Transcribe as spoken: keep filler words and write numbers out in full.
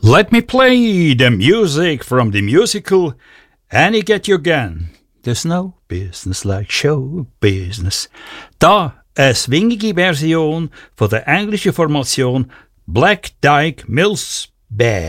Let me play the music from the musical Annie Get Your Gun. There's no business like show business. Da eine swingige Version von der englischen Formation Black Dyke Mills Band.